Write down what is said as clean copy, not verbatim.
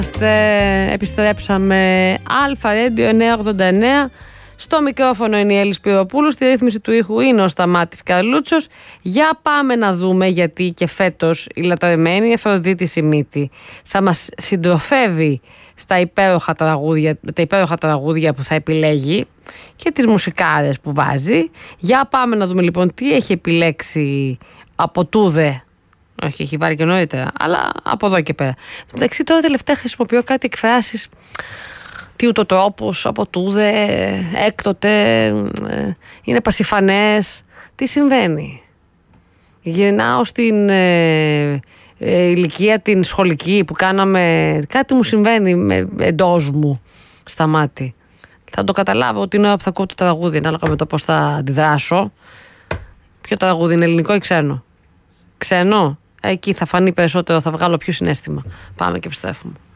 Επιστρέψαμε. Αλφα Radio 989. Στο μικρόφωνο είναι η Έλλη Σπυροπούλου. Στη ρύθμιση του ήχου είναι ο Σταμάτης Καρλούτσος. Για πάμε να δούμε γιατί και φέτος η λατρεμένη Αφροδίτη Σιμίτη θα μας συντροφεύει στα τα υπέροχα τραγούδια που θα επιλέγει και τις μουσικάρες που βάζει. Για πάμε να δούμε λοιπόν τι έχει επιλέξει από τούδε. Όχι, έχει βάλει και νωρίτερα, αλλά από εδώ και πέρα. Εντάξει, τώρα τελευταία χρησιμοποιώ κάτι εκφράσεις. Τι ούτω τρόπος, από τούδε, έκτοτε, είναι πασιφανές. Τι συμβαίνει? Γυρνάω στην ηλικία την σχολική που κάναμε. Κάτι μου συμβαίνει εντός μου στα μάτια. Θα το καταλάβω την ώρα που θα ακούω το τραγούδι, ανάλογα με το πώς θα αντιδράσω. Ποιο τραγούδι είναι, ελληνικό ή ξένο? Ξένο. Εκεί θα φανεί περισσότερο, θα βγάλω πιο συναίσθημα. Πάμε και επιστρέφουμε.